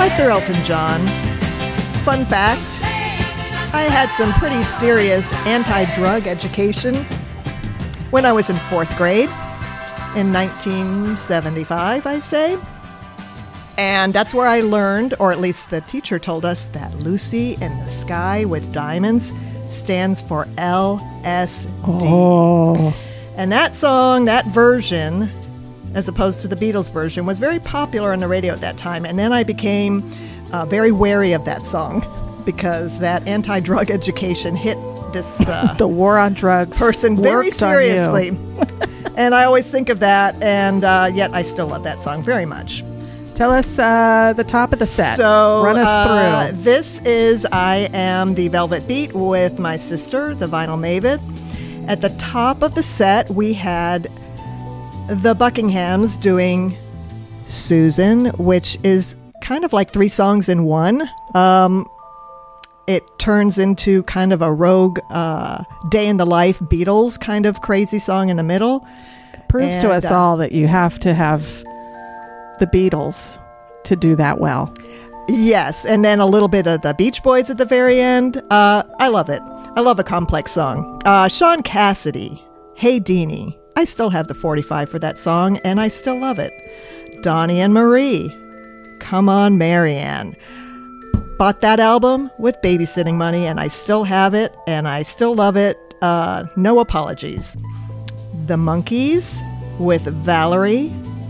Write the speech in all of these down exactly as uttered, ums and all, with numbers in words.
Hi, Sir Elton John. Fun fact, I had some pretty serious anti-drug education when I was in fourth grade in nineteen seventy-five, I'd say. And that's where I learned, or at least the teacher told us, that Lucy in the Sky with Diamonds stands for L S D. Oh. And that song, that version, as opposed to the Beatles version, was very popular on the radio at that time. And then I became uh, very wary of that song because that anti-drug education hit this uh, the war on drugs person very worked on you. seriously. And I always think of that, and uh, yet I still love that song very much. Tell us uh, the top of the set. So, Run us uh, through. This is I Am the Velvet Beat with my sister, the Vinyl Maven. At the top of the set, we had the Buckinghams doing Susan, which is kind of like three songs in one. Um, it turns into kind of a rogue uh, Day in the Life Beatles kind of crazy song in the middle. It proves and, to us uh, all that you have to have the Beatles to do that well. Yes, and then a little bit of the Beach Boys at the very end. Uh, I love it. I love a complex song. Uh, Sean Cassidy, Hey Deanie. I still have the forty-five for that song, and I still love it. Donnie and Marie, Come On Marianne. Bought that album with babysitting money, and I still have it, and I still love it. Uh, no apologies. The Monkees with Valerie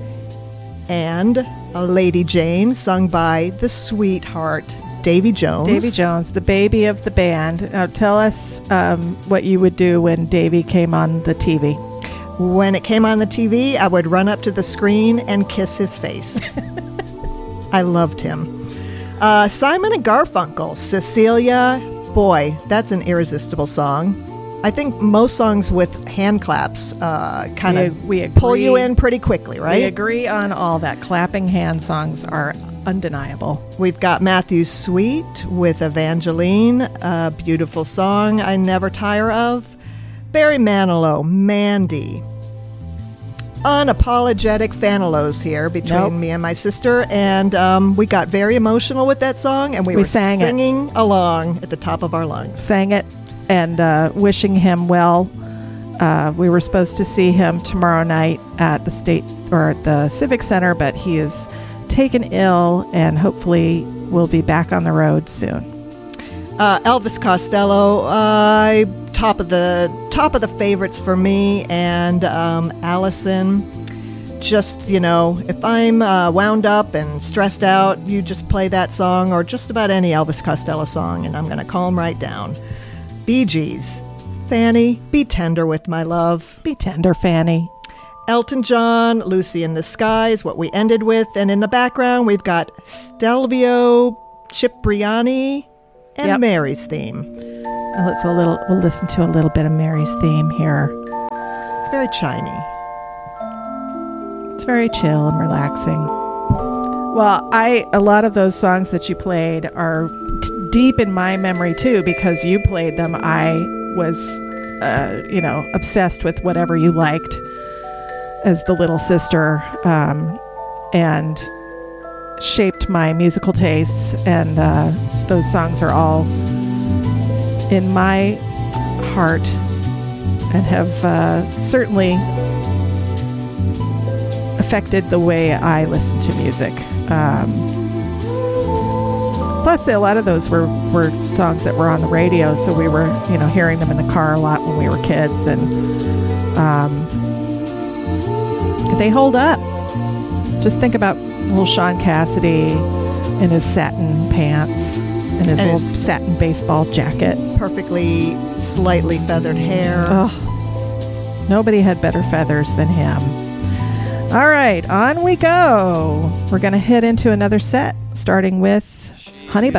and Lady Jane, sung by the sweetheart Davy Jones. Davy Jones, the baby of the band. Now tell us um, what you would do when Davy came on the T V. When it came on the T V, I would run up to the screen and kiss his face. I loved him. Uh, Simon and Garfunkel, Cecilia. Boy, that's an irresistible song. I think most songs with hand claps uh, kind We- of we pull agree. you in pretty quickly, right? We agree on all that. Clapping hand songs are undeniable. We've got Matthew Sweet with Evangeline, a beautiful song I never tire of. Barry Manilow, Mandy. Unapologetic Fanilows here between Nope. me and my sister, and um, we got very emotional with that song, and we, We were sang it. singing along at the top of our lungs. Sang it and uh, wishing him well. Uh, we were supposed to see him tomorrow night at the state or at the Civic Center, but he is taken ill and hopefully will be back on the road soon. Uh, Elvis Costello, uh, top of the top of the favorites for me, and um, Allison. Just, you know, if I'm uh, wound up and stressed out, you just play that song or just about any Elvis Costello song, and I'm going to calm right down. Bee Gees, Fanny, Be Tender With My Love. Be tender, Fanny. Elton John, Lucy in the Sky is what we ended with, and in the background we've got Stelvio Cipriani and Yep. Mary's theme. And let's a little. We'll listen to a little bit of Mary's theme here. It's very chimey. It's very chill and relaxing. Well, I a lot of those songs that you played are t- deep in my memory too, because you played them. I was, uh, you know, obsessed with whatever you liked as the little sister, um, and shaped my musical tastes. And uh, those songs are all in my heart and have uh, certainly affected the way I listen to music. Um, plus, a lot of those were, were songs that were on the radio, so we were, you know, hearing them in the car a lot when we were kids, and um, they hold up. Just think about little Sean Cassidy in his satin pants and his And little his- satin baseball jacket. Perfectly slightly feathered hair. Oh, nobody had better feathers than him. All right, on we go. We're going to head into another set, starting with Honey